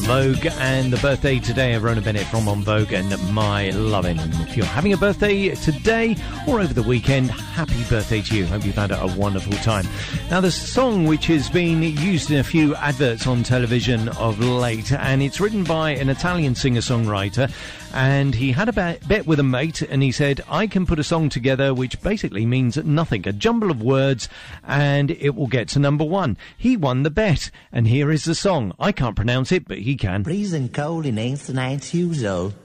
Vogue, and the birthday today of Rona Bennett from On Vogue and My Lovin'. And if you're having a birthday today or over the weekend, happy birthday to you. Hope you've had a wonderful time. Now, the song which has been used in a few adverts on television of late, and it's written by an Italian singer-songwriter, and he had a bet with a mate, and he said, I can put a song together which basically means nothing, a jumble of words, and it will get to number one. He won the bet, and here is the song. I can't pronounce it, but he can. Freezing cold in 1890s.